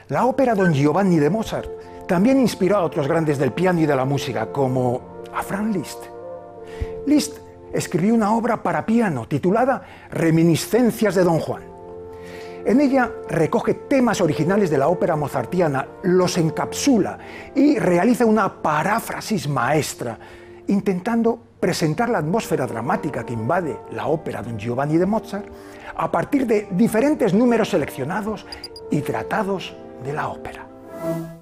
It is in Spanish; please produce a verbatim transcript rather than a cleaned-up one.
La ópera Don Giovanni de Mozart también inspiró a otros grandes del piano y de la música, como a Franz Liszt. Liszt escribió una obra para piano titulada Reminiscencias de Don Juan. En ella recoge temas originales de la ópera mozartiana, los encapsula y realiza una paráfrasis maestra, intentando presentar la atmósfera dramática que invade la ópera Don Giovanni de Mozart a partir de diferentes números seleccionados y tratados de la ópera.